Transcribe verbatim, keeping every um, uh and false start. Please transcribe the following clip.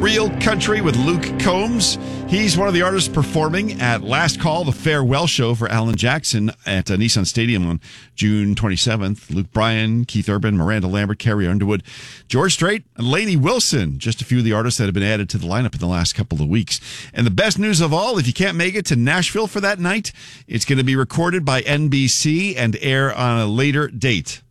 Real Country with Luke Combs. He's one of the artists performing at Last Call, the farewell show for Alan Jackson at uh, Nissan Stadium on June twenty-seventh. Luke Bryan, Keith Urban, Miranda Lambert, Carrie Underwood, George Strait, and Lainey Wilson. Just a few of the artists that have been added to the lineup in the last couple of weeks. And the best news of all, if you can't make it to Nashville for that night, it's going to be recorded by N B C and air on a later date.